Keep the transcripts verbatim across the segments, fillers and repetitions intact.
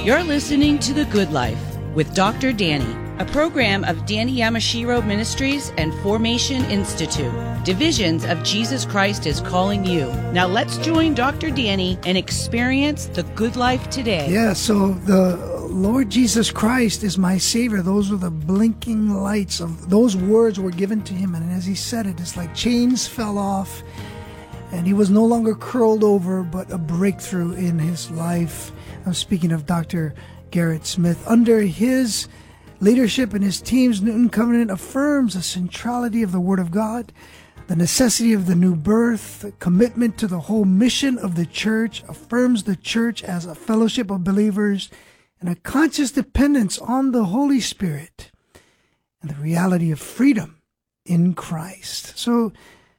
You're listening to The Good Life with Doctor Danny, a program of Danny Yamashiro Ministries and Formation Institute. Divisions of Jesus Christ is calling you. Now let's join Doctor Danny and experience the good life today. Yeah, so the Lord Jesus Christ is my Savior. Those were the blinking lights of those words were given to him. And as he said it, it's like chains fell off and he was no longer curled over, but a breakthrough in his life. I'm speaking of Doctor Garrett Smith. Under his leadership and his team's Newton Covenant affirms the centrality of the Word of God, the necessity of the new birth, the commitment to the whole mission of the church, affirms the church as a fellowship of believers, and a conscious dependence on the Holy Spirit, and the reality of freedom in Christ. So,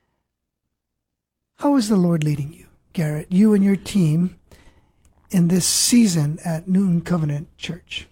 how is the Lord leading you, Garrett, you and your team, in this season at Newton Covenant Church?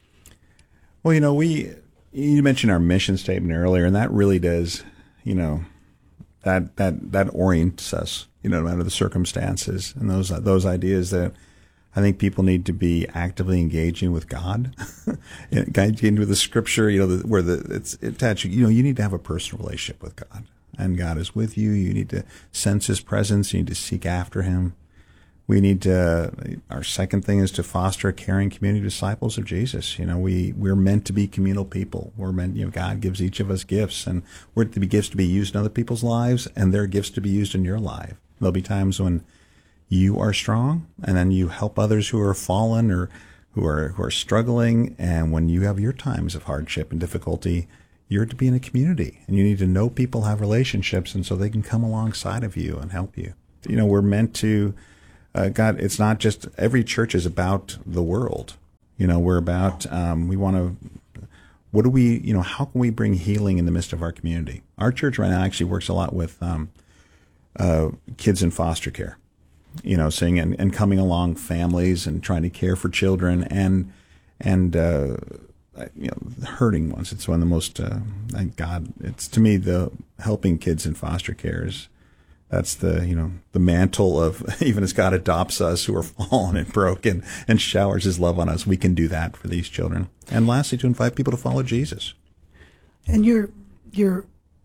Well, you know, we, you mentioned our mission statement earlier, and that really does, you know, that, that, that orients us, you know, no matter the circumstances, and those, those ideas that I think people need to be actively engaging with God, engaging with the scripture, you know, the, where the, it's attached, you know, you need to have a personal relationship with God, and God is with you. You need to sense his presence. You need to seek after him. We need to, our second thing is to foster a caring community of disciples of Jesus. You know, we, we're meant to be communal people. We're meant, you know, God gives each of us gifts, and we're to be gifts to be used in other people's lives, and they're gifts to be used in your life. There'll be times when you are strong, and then you help others who are fallen or who are, who are struggling. And when you have your times of hardship and difficulty, you're to be in a community, and you need to know people, have relationships, and so they can come alongside of you and help you. You know, we're meant to, Uh, God, it's not just, every church is about the world. You know, we're about, um, we want to, what do we, you know, how can we bring healing in the midst of our community? Our church right now actually works a lot with um, uh, kids in foster care, you know, saying, and, and coming along families and trying to care for children and, and, uh, you know, hurting ones. It's one of the most, uh, thank God, it's, to me, the helping kids in foster care is, that's the, you know, the mantle of, even as God adopts us who are fallen and broken and showers his love on us, we can do that for these children. And lastly, to invite people to follow Jesus. And you're, you're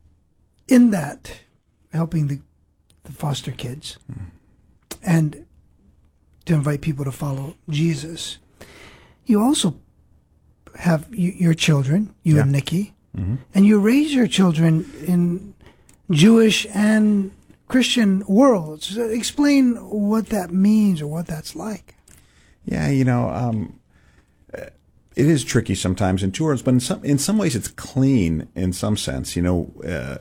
in that, helping the, the foster kids mm. and to invite people to follow Jesus. You also have you, your children, you yeah. and Nikki, mm-hmm. and you raise your children in Jewish and Christian worlds. Explain what that means or what that's like. Yeah, you know, um, it is tricky sometimes in two words, but in some in some ways it's clean in some sense. You know, uh,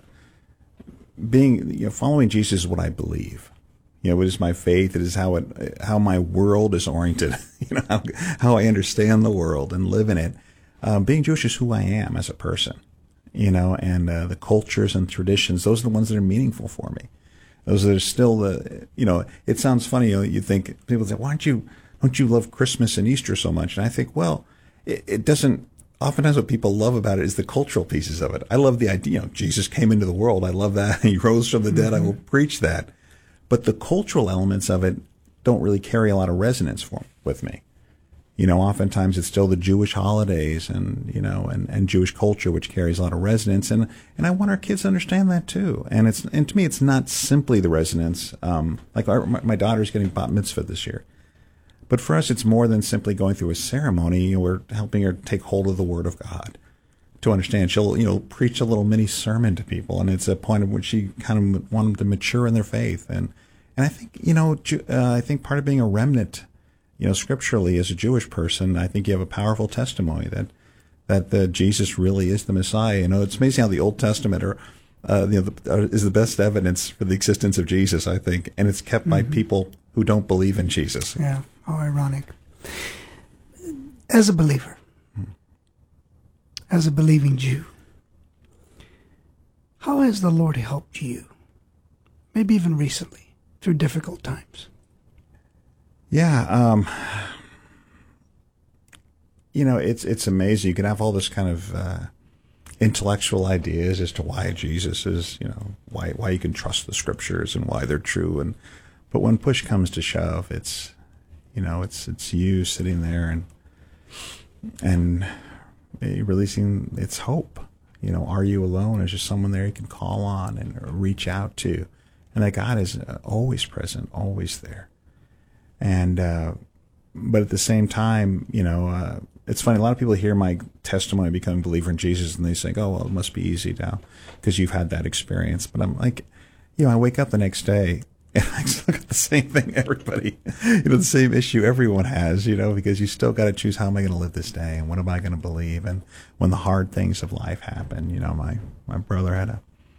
being you know following Jesus is what I believe. You know, it is my faith. It is how it how my world is oriented. You know, how, how I understand the world and live in it. Um, being Jewish is who I am as a person. You know, and uh, the cultures and traditions; those are the ones that are meaningful for me. Those are still the, you know, it sounds funny, you know, you think, people say, why don't you, don't you love Christmas and Easter so much? And I think, well, it, it doesn't, oftentimes what people love about it is the cultural pieces of it. I love the idea, you know, Jesus came into the world. I love that. He rose from the dead. Mm-hmm. I will preach that. But the cultural elements of it don't really carry a lot of resonance for, with me. You know, oftentimes it's still the Jewish holidays and, you know, and, and Jewish culture, which carries a lot of resonance. And, and I want our kids to understand that too. And it's, and to me, it's not simply the resonance. Um, like our, my daughter's getting bat mitzvah this year. But for us, it's more than simply going through a ceremony. You know, we're helping her take hold of the Word of God to understand. She'll, you know, preach a little mini sermon to people. And it's a point at which she kind of want them to mature in their faith. And, and I think, you know, uh, I think part of being a remnant, you know, scripturally, as a Jewish person, I think you have a powerful testimony that that the Jesus really is the Messiah. You know, it's amazing how the Old Testament are, uh, you know, the, uh, is the best evidence for the existence of Jesus, I think, and it's kept mm-hmm. by people who don't believe in Jesus. Yeah, how ironic. As a believer, hmm. as a believing Jew, how has the Lord helped you, maybe even recently, through difficult times? Yeah, um, you know, it's it's amazing. You can have all this kind of uh, intellectual ideas as to why Jesus is, you know, why why you can trust the scriptures and why they're true. And but when push comes to shove, it's, you know, it's it's you sitting there and and releasing its hope. You know, are you alone? Is there someone there you can call on and reach out to? And that God is always present, always there. And, uh, but at the same time, you know, uh, it's funny, a lot of people hear my testimony of becoming a believer in Jesus and they think, oh, well, it must be easy now because you've had that experience. But I'm like, you know, I wake up the next day and I still got the same thing everybody, you know, the same issue everyone has, you know, because you still got to choose, how am I going to live this day and what am I going to believe? And when the hard things of life happen, you know, my, my brother had a,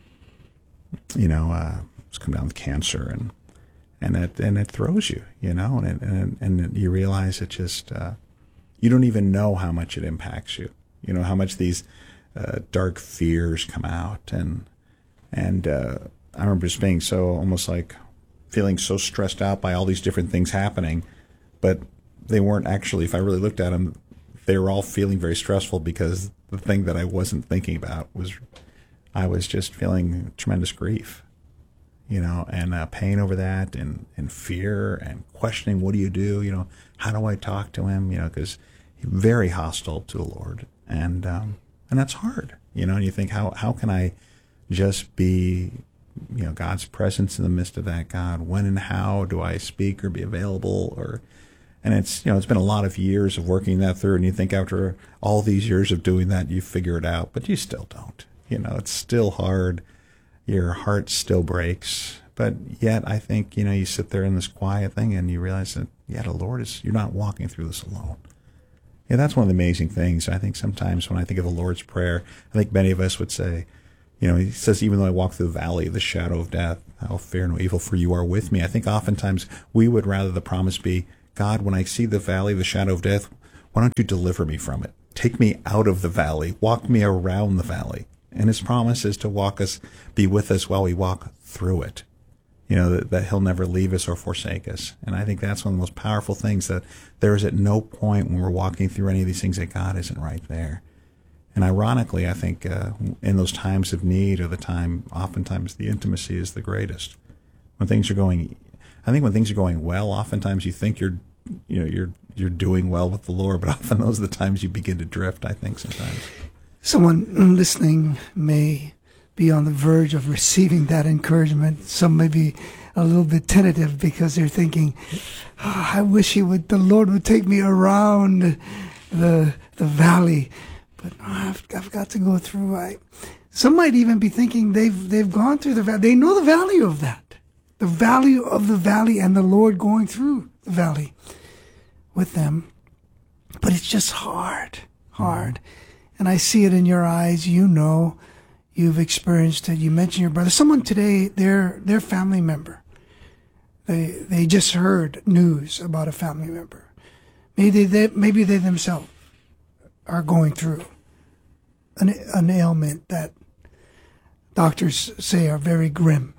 you know, uh, was come down with cancer, and, and it, and it throws you, you know, and, it, and, and you realize it just, uh, you don't even know how much it impacts you, you know, how much these, uh, dark fears come out. And, and, uh, I remember just being so almost like, feeling so stressed out by all these different things happening, but they weren't actually, if I really looked at them, they were all feeling very stressful because the thing that I wasn't thinking about was, I was just feeling tremendous grief, you know, and uh, pain over that, and, and fear and questioning, what do you do? You know, how do I talk to him? You know, because he's very hostile to the Lord. And, um, and that's hard, you know, and you think, how, how can I just be, you know, God's presence in the midst of that? God, when and how do I speak or be available? Or, and it's, you know, it's been a lot of years of working that through, and you think after all these years of doing that, you figure it out, but you still don't. You know, it's still hard. Your heart still breaks, but yet I think, you know, you sit there in this quiet thing and you realize that, yeah, the Lord is, you're not walking through this alone. Yeah, that's one of the amazing things. I think sometimes when I think of the Lord's Prayer, I think many of us would say, you know, he says, even though I walk through the valley of the shadow of death, I'll fear no evil, for you are with me. I think oftentimes we would rather the promise be, God, when I see the valley of the shadow of death, why don't you deliver me from it? Take me out of the valley. Walk me around the valley. And his promise is to walk us, be with us while we walk through it. You know, that, that he'll never leave us or forsake us. And I think that's one of the most powerful things, that there is at no point when we're walking through any of these things that God isn't right there. And ironically, I think uh, in those times of need, or the time, oftentimes the intimacy is the greatest. When things are going, I think when things are going well, oftentimes you think you're, you know, you're you're doing well with the Lord, but often those are the times you begin to drift, I think, sometimes. Someone listening may be on the verge of receiving that encouragement. Some may be a little bit tentative because they're thinking, oh, I wish he would, the Lord would take me around the the valley. But oh, I've, I've got to go through. I, some might even be thinking they've they've gone through the valley. They know the value of that, the value of the valley, and the Lord going through the valley with them. But it's just hard, hard. Mm-hmm. And I see it in your eyes. You know, you've experienced it. You mentioned your brother. Someone today, their their family member. They they just heard news about a family member. Maybe they maybe they themselves are going through an, an ailment that doctors say are very grim.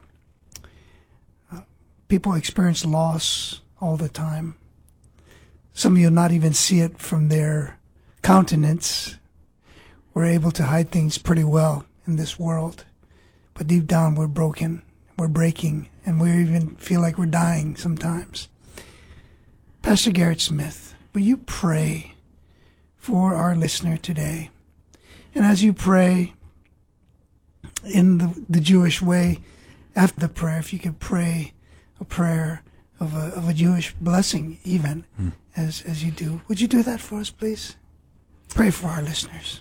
Uh, people experience loss all the time. Some of you not even see it from their countenance. We're able to hide things pretty well in this world, but deep down we're broken, we're breaking, and we even feel like we're dying sometimes. Pastor Garrett Smith, will you pray for our listener today? And as you pray in the, the Jewish way, after the prayer, if you could pray a prayer of a, of a Jewish blessing even, mm. as, as you do. Would you do that for us, please? Pray for our listeners.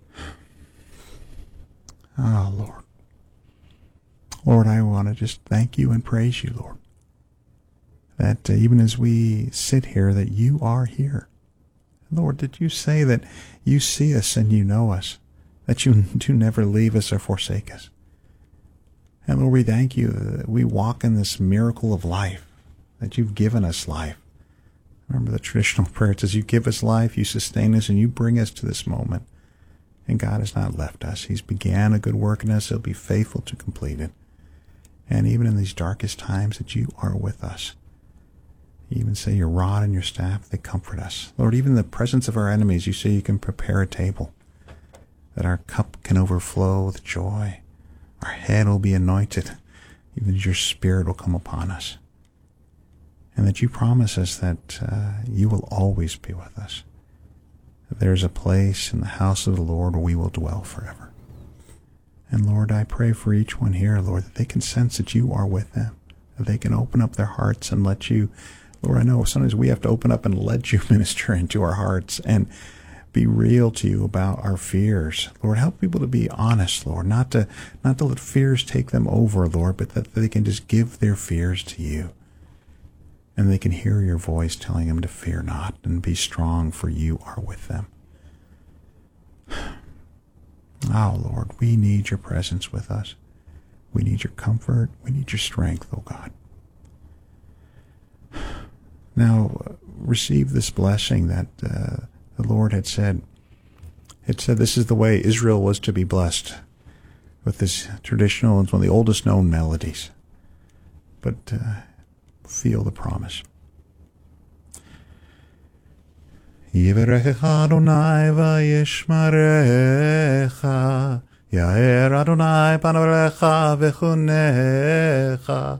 Oh, Lord. Lord, I want to just thank you and praise you, Lord, that uh, even as we sit here, that you are here. Lord, did you say that you see us and you know us, that you do never leave us or forsake us? And Lord, we thank you that we walk in this miracle of life, that you've given us life. Remember the traditional prayer, it says you give us life, you sustain us, and you bring us to this moment. And God has not left us. He's began a good work in us. He'll be faithful to complete it. And even in these darkest times, that you are with us. You even say your rod and your staff, they comfort us. Lord, even in the presence of our enemies, you say you can prepare a table, that our cup can overflow with joy. Our head will be anointed, even as your Spirit will come upon us. And that you promise us that uh, you will always be with us. there's a place in the house of the Lord where we will dwell forever. And Lord, I pray for each one here, Lord, that they can sense that you are with them, that they can open up their hearts and let you, Lord, I know sometimes we have to open up and let you minister into our hearts and be real to you about our fears. Lord, help people to be honest, Lord, not to not to let fears take them over, Lord, but that they can just give their fears to you. And they can hear your voice telling them to fear not and be strong, for you are with them. Oh, Lord, we need your presence with us. We need your comfort. We need your strength, oh God. Now, receive this blessing that uh, the Lord had said. It said this is the way Israel was to be blessed, with this traditional, it's one of the oldest known melodies. But uh, feel the promise. Yivarecha Adonai vayishmarecha, Yair Adonai panav elecha v'chunecha.